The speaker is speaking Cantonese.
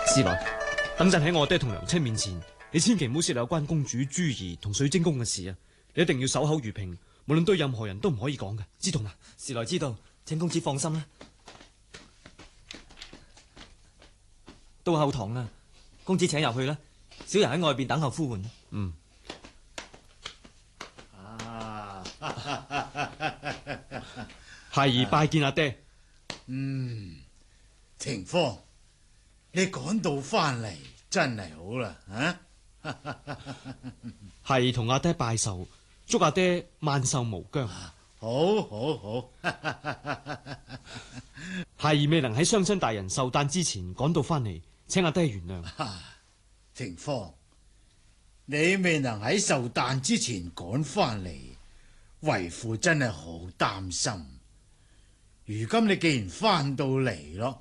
師來，等陣喺我爹同娘親面前，你千祈唔好泄露有關公主朱兒同水晶宮嘅事啊！你一定要守口如瓶，無論對任何人都唔可以講嘅，知道嗎？ 時來知道，請公子放心啦。到後堂啦，公子請入去啦，小人喺外邊等候呼喚。 嗯。孩兒拜見阿爹。 情況，你趕到翻嚟真係好啦， 孩兒同阿爹拜壽，祝阿爹萬壽無疆。 好好好。 孩兒未能喺雙親大人壽誕之前趕到翻嚟，請阿爹原諒。 情況，你未能喺壽誕之前趕翻嚟，為父真係好擔心。如今你既然翻到嚟咯，